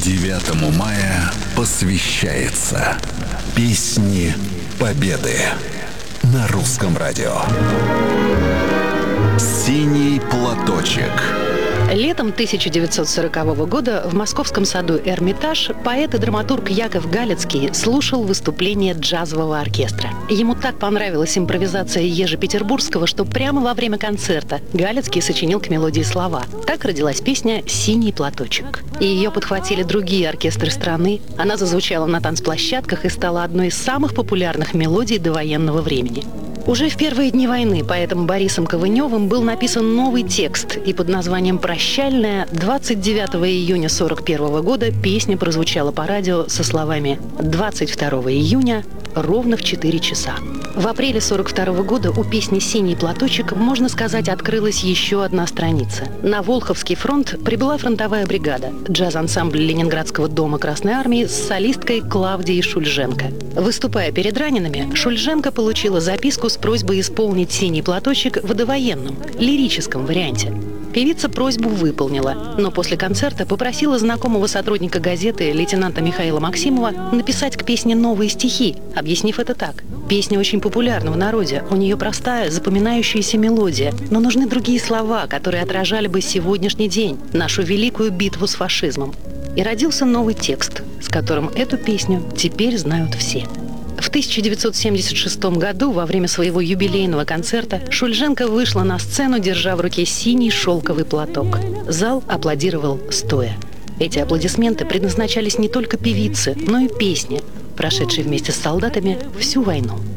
9 мая посвящается Песни Победы на Русском радио. «Синий платочек». Летом 1940 года в московском саду «Эрмитаж» поэт и драматург Яков Галицкий слушал выступление джазового оркестра. Ему так понравилась импровизация Ежи Петербургского, что прямо во время концерта Галицкий сочинил к мелодии слова. Так родилась песня «Синий платочек». И ее подхватили другие оркестры страны. Она зазвучала на танцплощадках и стала одной из самых популярных мелодий довоенного времени. Уже в первые дни войны поэтом Борисом Ковыневым был написан новый текст, и под названием «Прощальная» 29 июня 1941 года песня прозвучала по радио со словами «22 июня ровно в 4 часа». В апреле 1942 года у песни «Синий платочек», можно сказать, открылась еще одна страница. На Волховский фронт прибыла фронтовая бригада, джаз-ансамбль Ленинградского дома Красной Армии с солисткой Клавдией Шульженко. Выступая перед ранеными, Шульженко получила записку с просьбой исполнить «Синий платочек» в довоенном, лирическом варианте. Певица просьбу выполнила, но после концерта попросила знакомого сотрудника газеты лейтенанта Михаила Максимова написать к песне новые стихи, объяснив это так. Песня очень популярна в народе, у нее простая, запоминающаяся мелодия, но нужны другие слова, которые отражали бы сегодняшний день, нашу великую битву с фашизмом. И родился новый текст, с которым эту песню теперь знают все. В 1976 году во время своего юбилейного концерта Шульженко вышла на сцену, держа в руке синий шелковый платок. Зал аплодировал стоя. Эти аплодисменты предназначались не только певице, но и песне, прошедшей вместе с солдатами всю войну.